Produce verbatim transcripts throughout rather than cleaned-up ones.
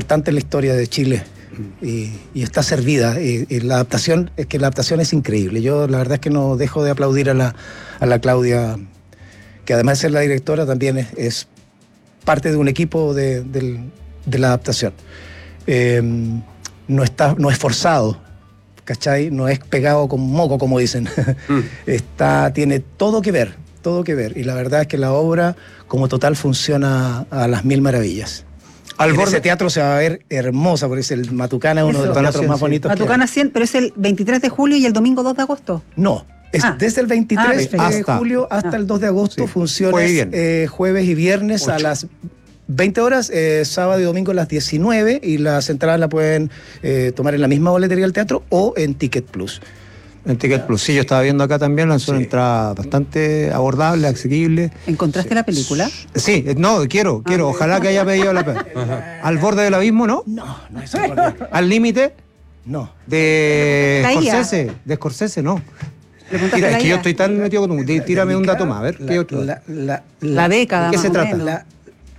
importante en la historia de Chile. Y, y está servida. Y, y la adaptación, es que la adaptación es increíble. Yo la verdad es que no dejo de aplaudir a la, a la Claudia, que además de ser la directora, también es, es parte de un equipo de, de, de la adaptación. Eh, no, está, no es forzado, ¿cachai? No es pegado con moco, como dicen. Mm. Está, tiene todo que ver, todo que ver. Y la verdad es que la obra, como total, funciona a las mil maravillas. Al borde ese teatro se va a ver hermosa, porque es el Matucana, uno Eso. de los teatros cien, más bonitos. Matucana cien, pero es el veintitrés de julio y el domingo dos de agosto. No, es ah. desde el veintitrés ah, de hasta. julio hasta ah. el dos de agosto, sí. funciones eh, jueves y viernes Ocho. a las veinte horas, eh, sábado y domingo a las diecinueve, y las entradas la pueden eh, tomar en la misma boletería del teatro o en Ticket Plus. En Ticket Plus, sí, yo estaba viendo acá también, lanzó sí. una entrada bastante abordable, asequible. ¿Encontraste sí. la película? Sí, no, quiero, ah, quiero, ojalá que haya pedido la pena. ¿Al borde del abismo, no? No, no es al borde. ¿Al límite? No. ¿De Scorsese? De Scorsese, no. Tira, es que yo estoy tan metido con tú. Tírame un dato más, a ver. La, ¿qué otro? La, la, la, la década, ¿de qué se trata? La,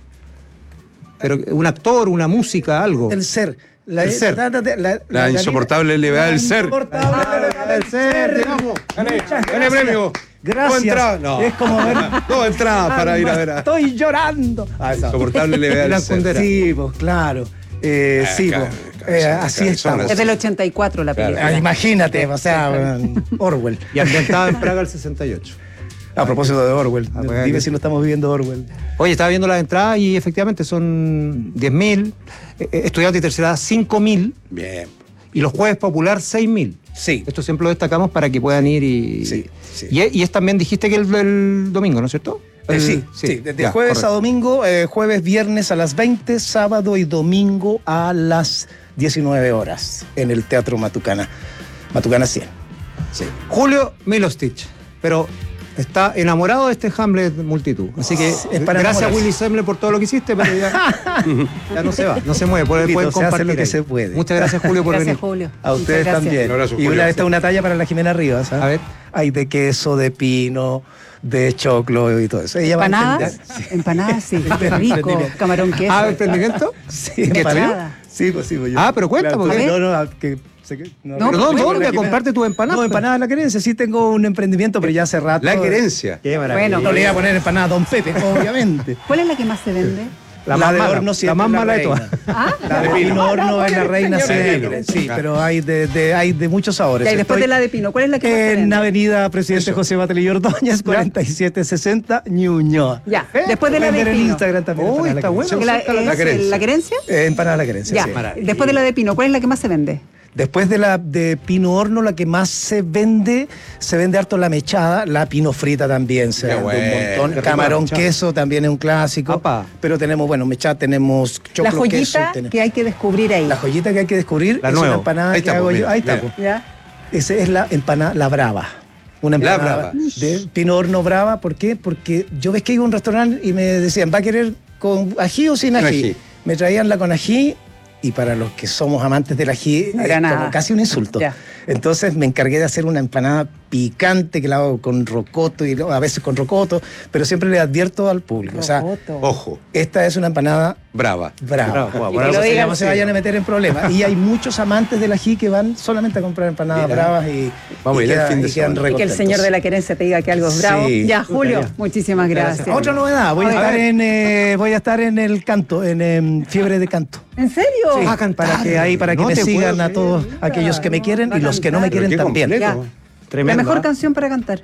Pero un actor, una música, algo. El ser. La, el ser. La, la, la, la insoportable levedad del ser. Insoportable levedad del ser. Gané, gané premio. Gracias. No. Es como ver. No entradas para ir a ver. A... Estoy llorando. Ah, insoportable levedad del ser. Sí, pues claro. Eh, ah, sí, pues. Eh, así estamos. Es del ochenta y cuatro la película. Claro. Imagínate, o sea, Orwell. Y ambientada en Praga el sesenta y ocho. A propósito de Orwell, ah, pues, dime si no estamos viviendo Orwell. Oye, estaba viendo las entradas y efectivamente son diez mil, eh, estudiantes y tercera edad cinco mil. Bien. Y los jueves popular seis mil. Sí. Esto siempre lo destacamos para que puedan ir y... Sí, sí. Y, y es también, dijiste que el, el domingo, ¿no es cierto? El, eh, sí, sí, sí, desde ya, jueves correcto. a domingo, eh, jueves, viernes a las veinte, sábado y domingo a las diecinueve horas en el Teatro Matucana. Matucana cien. Sí. Julio Milostich, pero... está enamorado de este Hamlet multitud. Así que es para gracias a Willy Semler por todo lo que hiciste, pero ya, ya no se va, no se mueve. Pueden, pueden compartir lo que ahí. se puede. Muchas gracias, Julio, por gracias, venir. Julio. A ustedes también. Un abrazo, y Julio. una, esta es una talla para la Jimena Rivas. ¿eh? A ver. Hay de queso, de pino, de choclo y todo eso. Ella empanadas, empanadas, sí. Rico, camarón queso. ¿Ah, emprendimiento? Sí, empanada. Sí, pues sí. Pues yo, ah, pero cuenta, claro, porque... No, no, que... No, no, no, no, no comparte tu empanada. No, empanada de la Querencia, sí tengo un emprendimiento, pero ya hace rato. La Querencia. Qué maravilla. Bueno, no le iba a poner empanada a Don Pepe, obviamente. ¿Cuál es la que más se vende? La, la más de mala, horno la más mala de todas. ¿Ah? La de pino horno es la reina, sí, sí, pero hay de, de, hay de muchos sabores. Y después de la de pino, ¿cuál es la que más se vende? En Avenida Presidente Eso. José Batelillo Ordóñez, cuarenta y siete sesenta, Ñuñoa. Ya, después de la de pino. En Instagram también. Uy, está bueno. ¿La, la Querencia? ¿La Querencia? Eh, empanada de la Querencia, ya. Sí. Después de la de pino, ¿cuál es la que más se vende? Después de la de pino horno, la que más se vende, se vende harto la mechada, la pino frita también se vende bueno, un montón. Camarón mechada. queso también es un clásico. Opa. Pero tenemos, bueno, mechada, tenemos choclo la joyita queso. Tenemos, que hay que descubrir ahí. La joyita que hay que descubrir la es nueva. una empanada ahí que está, hago mira, yo. Ahí mira. está. ¿Ya? Esa es la empanada, la brava. Una empanada La brava. de pino horno brava. ¿Por qué? Porque yo ves que iba a un restaurante y me decían, ¿va a querer con ají o sin ají? ají. Me traían la con ají. Y para los que somos amantes del ají, no es era como nada. casi un insulto. Ya. Entonces me encargué de hacer una empanada picante que la hago con rocoto y a veces con rocoto, pero siempre le advierto al público. O sea, Ojo. esta es una empanada Brava. brava. Brava. Por Y que algo lo se digan, llama, se sí. vayan a meter en problemas. Y hay muchos amantes del ají que van solamente a comprar empanadas Mira. bravas y, Vamos a y ir al queda- fin de y quedan semana. Y que el recontentos. señor de la Querencia te diga que algo es bravo. Sí. Ya, Julio, Gracias. muchísimas gracias. Otra novedad, voy a, A ver. estar en, eh, voy a estar en el canto, en em, Fiebre de Canto. ¿En serio? Sí, a cantar. para que ahí, para que No me te sigan puedo a todos creer. aquellos que me quieren Va y a los que no me cantar. quieren Pero qué también. completo. Ya. Tremendo. La mejor ¿eh? canción para cantar.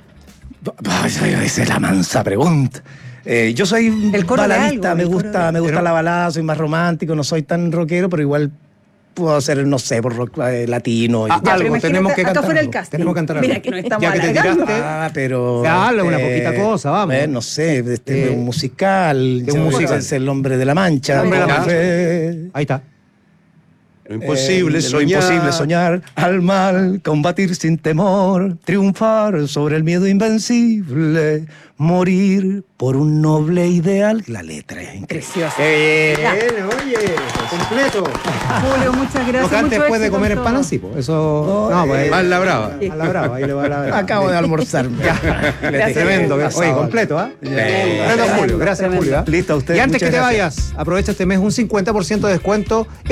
Ay, esa es la mansa pregunta. Eh, yo soy El coro de baladista, algo, me el coro gusta, de- me gusta Pero- la balada, soy más romántico, no soy tan rockero, pero igual puedo hacer, no sé, por rock eh, latino. y- Ah, Ya, algo, pero tenemos imagínate, que acá cantar fuera el algo. casting. Tenemos que cantar algo. Mira que no estamos Ya que te alargando. tiraste. Ah, pero... Ya, habla una poquita cosa, vamos. eh, no sé, este, Eh, un musical. de un yo musical. Es El Hombre de la Mancha. El Hombre de la Mancha. Ahí está. Lo imposible Eh, es lo soñar. imposible soñar al mal, combatir sin temor, triunfar sobre el miedo invencible, morir por un noble ideal. La letra es increíble. Preciosa. Qué Ya. bien, oye, completo. Julio, muchas gracias. No cante mucho después de éxito comer en todo. empanadas, sí, po. Eso. No, No, pues. eh, Más la brava. A la brava, ahí le va a la brava. Acabo de almorzar. Gracias. Tremendo, Asado. oye, completo, ¿ah? Tremendo, Tremendo, Julio, gracias, tremendo. Julio. ¿ah? Listo, a ustedes. Y antes que muchas te gracias. vayas, aprovecha este mes un cincuenta por ciento de descuento